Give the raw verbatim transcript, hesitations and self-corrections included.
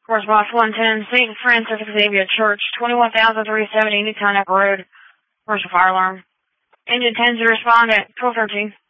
Response one ten, Saint Francis Xavier Church, twenty-one thousand three hundred seventy Newtown Road. Where's the fire alarm? Engine ten to respond at twelve thirteen.